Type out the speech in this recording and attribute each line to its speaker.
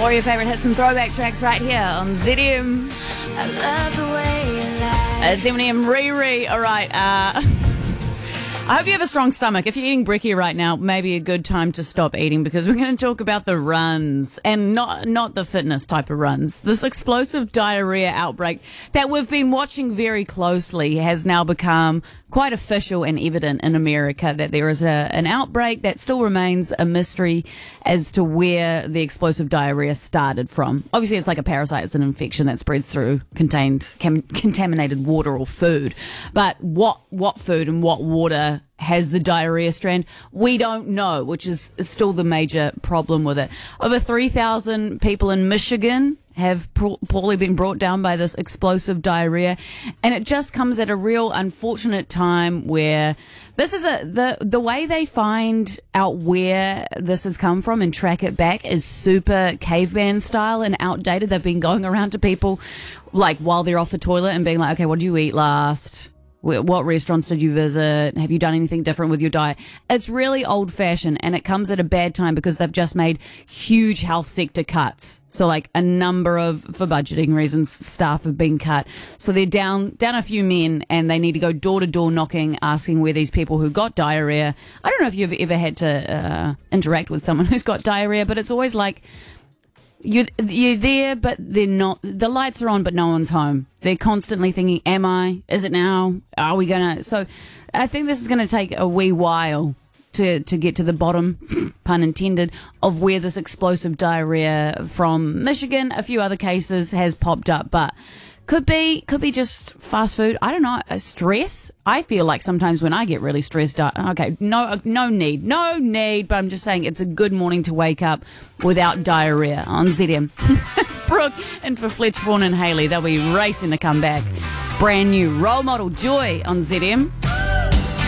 Speaker 1: More of your favourite hits and throwback tracks right here on ZM.
Speaker 2: I love the way you lie.
Speaker 1: It's Eminem Riri. All right. I hope you have a strong stomach. If you're eating brekkie right now, maybe a good time to stop eating because we're going to talk about the runs and not the fitness type of runs. This explosive diarrhea outbreak that we've been watching very closely has now become quite official and evident in America that there is an outbreak that still remains a mystery as to where the explosive diarrhea started from. Obviously, it's like a parasite. It's an infection that spreads through contaminated water or food. But what food and what water has the diarrhea strand? We don't know, which is still the major problem with it. Over 3,000 people in Michigan have poorly been brought down by this explosive diarrhea, and it just comes at a real unfortunate time where this is the way they find out where this has come from and track it back is super caveman style and outdated. They've been going around to people like while they're off the toilet and being like, okay, what did you eat last? What restaurants did you visit? Have you done anything different with your diet? It's really old-fashioned, and it comes at a bad time because they've just made huge health sector cuts. So, like, a number of, for budgeting reasons, staff have been cut. So they're down a few men, and they need to go door-to-door knocking, asking where these people who got diarrhea. I don't know if you've ever had to interact with someone who's got diarrhea, but it's always like, you're there, but they're not. The lights are on, but no one's home. They're constantly thinking, am I? Is it now? Are we going to? So I think this is going to take a wee while to get to the bottom, pun intended, of where this explosive diarrhea from Michigan, a few other cases, has popped up. But could be just fast food. I don't know. Stress. I feel like sometimes when I get really stressed out, okay, no need. But I'm just saying it's a good morning to wake up without diarrhea on ZM. Brooke and for Fletch, Vaughan and Haley, they'll be racing to come back. It's brand new Role Model Joy on ZM.